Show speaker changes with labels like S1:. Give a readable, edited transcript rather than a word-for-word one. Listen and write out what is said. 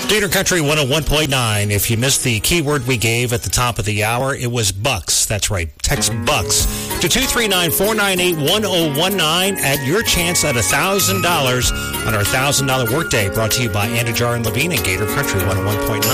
S1: Gator Country 101.9. If you missed the keyword we gave at the top of the hour, it was Bucks. That's right. Text Bucks to 239-498-1019 at your chance at $1,000 on our $1,000 workday, brought to you by Andajar and Levine and Gator Country 101.9.